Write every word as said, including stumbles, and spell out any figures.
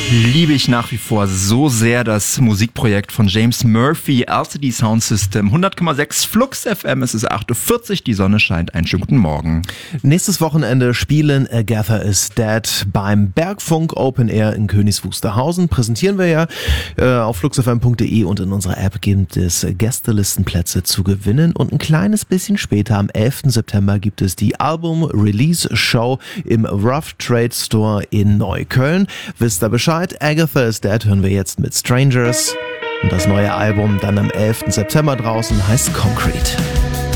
liebe ich nach wie vor so sehr das Musikprojekt von James Murphy, L C D Sound System, hundert Komma sechs Flux F M, es ist acht Uhr vierzig, die Sonne scheint, einen schönen guten Morgen. Nächstes Wochenende spielen Agatha is Dead beim Bergfunk Open Air in Königs Wusterhausen. Präsentieren wir ja äh, auf fluxfm punkt de und in unserer App gibt es Gästelistenplätze zu gewinnen und ein kleines bisschen später, am elften September, gibt es die Album-Release-Show im Rough Trade Store in Neukölln. Wisst ihr Bescheid? Agatha is Dead hören wir jetzt mit Strangers und das neue Album dann am elften September draußen heißt Concrete.